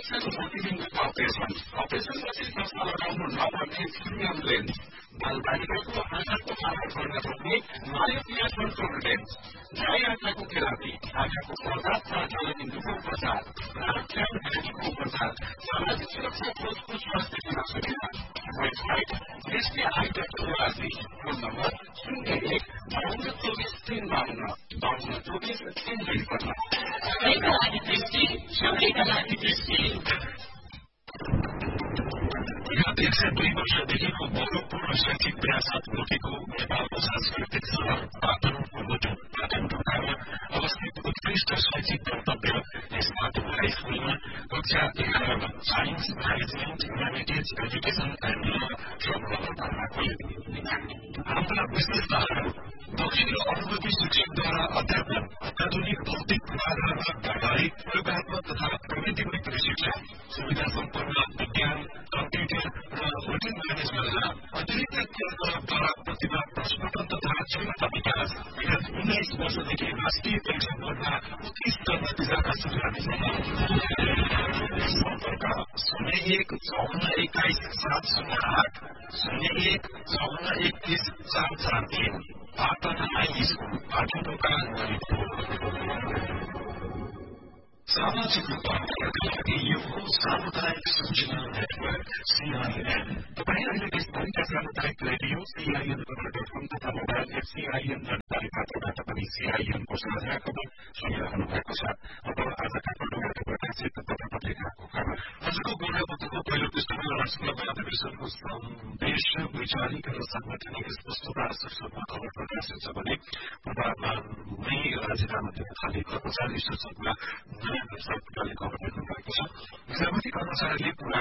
अपरेसनपछि चस्मा लगाउनु नपर्ने प्रिमियम लेन्स, बालबालिकाको आँखाको पावर गर्न सक्ने मायोपिया कन्ट्रोल लेन्स, ड्राई आँखाको थेरापी, आँखाको पर्दाथ र जलबिन्दुको उपचार, ट्याब्लेटको उपचार, सामाजिक सुरक्षा कोषको स्वास्थ्य बीमा सुविधा, वेबसाइट dृष्टि.org, फोन नम्बर 01-5224-352-5224-353। सबैका लागि दृष्टि, सबैका लागि दृष्टि। गत 102 वर्षदेखिको गौरवपूर्ण शैक्षिक विरासत बोकेको नेपालको सांस्कृतिक सहर पाटन ढोकामा अवस्थित उत्कृष्ट शैक्षिक गन्तव्य यस पाटन हाई स्कुलमा कक्षा 11मा science, management, humanities, education and ल भर्ना खोल्यो। हाम्रा विशेषताहरू: दक्षिण अनुभवी शिक्षकद्वारा अध्यापन, अत्याधुनिक भौतिक पूर्वाधारमा व्यावहारिक, प्रयोगात्मक तथा प्रविधिक शिक्षा, सुविधा सम्पन्न विज्ञान, कम्प्युटर र होटल म्यानेजमेन्ट ल्याब, अतिरिक्त क्रियाकलापद्वारा प्रतिभा प्रस्फुटन तथा क्षमता विकास, विगत 19 वर्षदेखि राष्ट्रिय परीक्षा बोर्डमा उत्कृष्ट नतिजाका सुधारसम्म। सम्पर्क 01-5421-708 01-5421-443। पाटन हाई स्कुल, पाटन ढोका, ललितपुर। सामाजिक रूपान्तरणका लागि यो हो सामुदायिक सूचना नेटवर्क CIN। तपाईँ अहिले देशभरिका सामुदायिक रेडियो CIN.com तथा मोबाइल एप CIN जनताबाट पनि CIN को साझा खबर सुनिरहनु भएको छ। अब आज काठमाडौँबाट प्रकाशित पत्र-पत्रिकाको खबर। आजको गोराबुद्धको पहिलो पृष्ठमा राष्ट्रसभा अधिवेशनको सन्देश, वैचारिक र सांगठनिक स्पष्टता शीर्षकमा खबर प्रकाशित छ भने पूर्वाधारमै राजीनामा दिन थाले कर्मचारी शीर्षकमा नयाँ खबर लेख्नु भएको छ। विद्यार्थी कर्मचारीले